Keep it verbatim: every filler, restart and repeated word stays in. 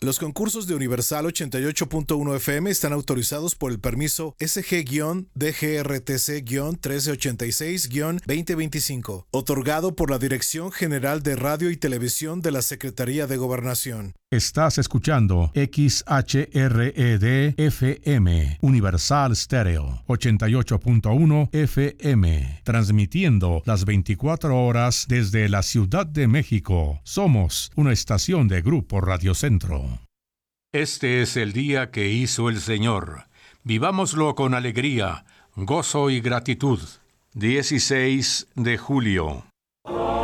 Los concursos de Universal ochenta y ocho punto uno F M están autorizados por el permiso S G D G R T C trece ochenta y seis veinte veinticinco, otorgado por la Dirección General de Radio y Televisión de la Secretaría de Gobernación. Estás escuchando X H R E D F M, Universal Stereo, ochenta y ocho punto uno F M, transmitiendo las veinticuatro horas desde la Ciudad de México. Somos una estación de Grupo Radio Centro. Este es el día que hizo el Señor. Vivámoslo con alegría, gozo y gratitud. dieciséis de julio.